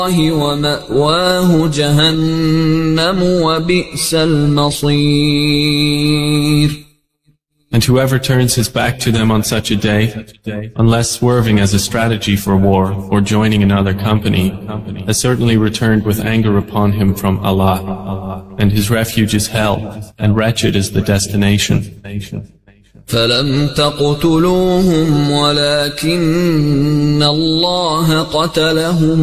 ومأواه جهنم وبئس المصير. And whoever turns his back to them on such a day, unless swerving as a strategy for war or joining another company, has certainly returned with anger upon him from Allah, and his refuge is hell, and wretched is the destination. فلم تقتلوهم ولكن الله قتلهم